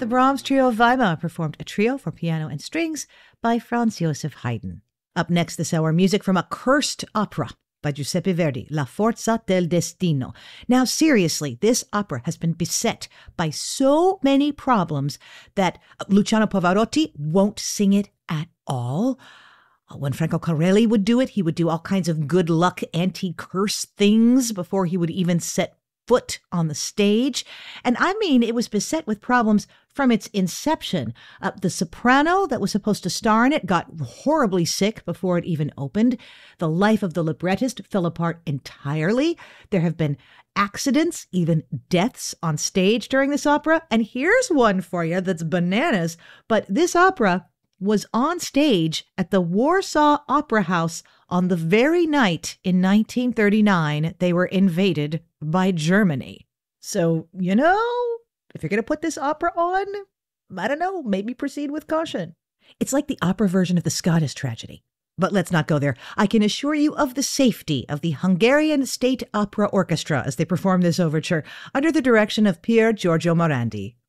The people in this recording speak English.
the Brahms Trio of Weimar performed a trio for piano and strings by Franz Joseph Haydn. Up next this hour, music from a cursed opera by Giuseppe Verdi, La Forza del Destino. Now, seriously, this opera has been beset by so many problems that Luciano Pavarotti won't sing it at all. When Franco Corelli would do it, he would do all kinds of good luck anti-curse things before he would even set foot on the stage. And I mean, it was beset with problems from its inception. The soprano that was supposed to star in it got horribly sick before it even opened. The life of the librettist fell apart entirely. There have been accidents, even deaths on stage during this opera. And here's one for you that's bananas. But this opera was on stage at the Warsaw Opera House on the very night in 1939 they were invaded by Germany. So, if you're going to put this opera on, I don't know, maybe proceed with caution. It's like the opera version of the Scottish tragedy. But let's not go there. I can assure you of the safety of the Hungarian State Opera Orchestra as they perform this overture under the direction of Pier Giorgio Morandi.